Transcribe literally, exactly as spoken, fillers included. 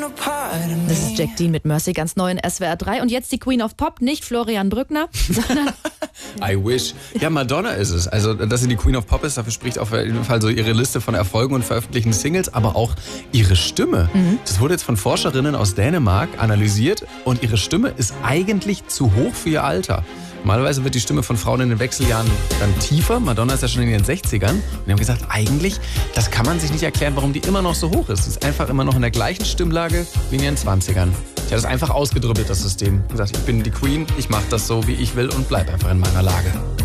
Das ist Jack Dean mit Mercy, ganz neu in S W R drei. Und jetzt die Queen of Pop, nicht Florian Brückner, sondern... I wish. Ja, Madonna ist es. Also, dass sie die Queen of Pop ist, dafür spricht auf jeden Fall so ihre Liste von Erfolgen und veröffentlichten Singles, aber auch ihre Stimme. Mhm. Das wurde jetzt von Forscherinnen aus Dänemark analysiert und ihre Stimme ist eigentlich zu hoch für ihr Alter. Normalerweise wird die Stimme von Frauen in den Wechseljahren dann tiefer. Madonna ist ja schon in den sechzigern. Und die haben gesagt, eigentlich, das kann man sich nicht erklären, warum die immer noch so hoch ist. Sie ist einfach immer noch in der gleichen Stimmlage wie in ihren zwanzigern. Sie hat es einfach ausgedribbelt, das System. Gesagt, ich bin die Queen, ich mache das so, wie ich will und bleib einfach in meiner Lage.